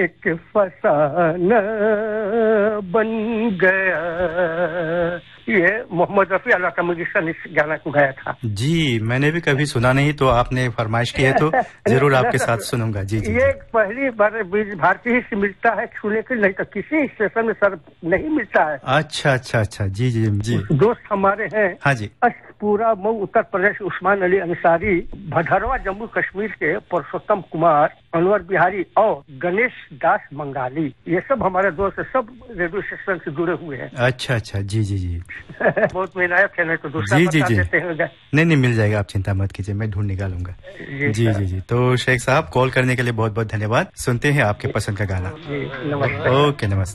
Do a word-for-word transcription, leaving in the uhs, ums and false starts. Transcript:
एक फसाना बन गया। ये मोहम्मद रफी अल्लाह का मुजिशन इस गाना को गाया था। जी, मैंने भी कभी सुना नहीं, तो आपने फरमाइश की है तो जरूर आपके साथ सुनूंगा। जी जी, ये जी। पहली बार भारती ही से मिलता है सुनने के, नहीं तो किसी स्टेशन में सर नहीं मिलता है। अच्छा अच्छा अच्छा, जी जी जी। दोस्त हमारे हैं, हाँ जी, पूरा मऊ उत्तर प्रदेश, उस्मान अली अंसारी, भदरवा जम्मू कश्मीर के पुरुषोत्तम कुमार, अनवर बिहारी और गणेश दास बंगाली, ये सब हमारे दोस्त सब रेडियो स्टेशन से जुड़े हुए हैं। अच्छा अच्छा, जी जी जी। बहुत मेहनत है, नहीं तो दूसरा जी जी जी, देते हैं। नहीं नहीं, मिल जाएगा, आप चिंता मत कीजिए, मैं ढूंढ निकालूंगा। जी जी जी, तो शेख साहब कॉल करने के लिए बहुत बहुत धन्यवाद। सुनते हैं आपके पसंद का गाना। नमस्ते। ओके, नमस्ते।